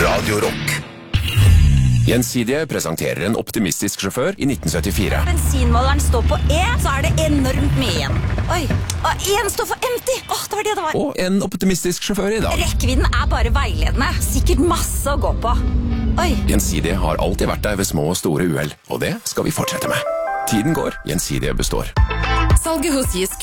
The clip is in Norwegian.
Radio Rock. Gjensidige presenterer en optimistisk sjåfør i 1974. Bensinmåleren står på E, så er det enormt mye igjen. Oi, og en står for empty. Det var det det var. Og en optimistisk sjåfør i dag. Rekkevidden er bare veiledende. Sikkert masse å gå på. Oi. Gjensidige har alltid vært der ved små og store uhell, og det skal vi fortsette med. Tiden går, Gjensidige består. Salget hos Gisk